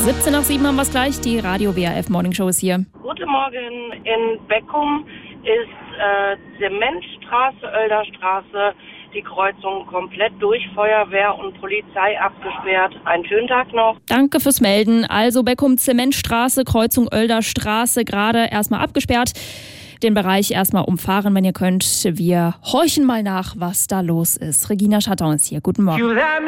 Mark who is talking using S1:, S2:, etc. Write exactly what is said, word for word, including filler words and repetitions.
S1: siebzehn nach sieben haben wir es gleich. Die Radio W R F Morning Show ist hier.
S2: Guten Morgen. In Beckum ist äh, Zementstraße, Oelderstraße, die Kreuzung komplett durch Feuerwehr und Polizei abgesperrt. Einen schönen Tag noch.
S1: Danke fürs Melden. Also Beckum, Zementstraße, Kreuzung Oelderstraße, gerade erstmal abgesperrt. Den Bereich erstmal umfahren, wenn ihr könnt. Wir horchen mal nach, was da los ist. Regina Chatton ist hier. Guten Morgen.